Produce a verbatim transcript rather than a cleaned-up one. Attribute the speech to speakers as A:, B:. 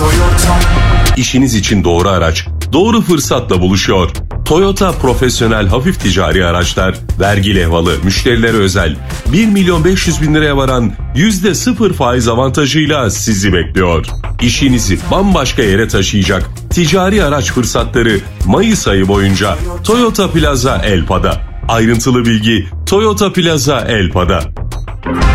A: İşiniz için doğru araç, doğru fırsatla buluşuyor. Toyota profesyonel hafif ticari araçlar, vergi levhalı, müşterilere özel bir milyon beş yüz bin liraya varan yüzde sıfır faiz avantajıyla sizi bekliyor. İşinizi bambaşka yere taşıyacak ticari araç fırsatları Mayıs ayı boyunca Toyota Plaza Elpa'da. Ayrıntılı bilgi Toyota Plaza Elpa'da.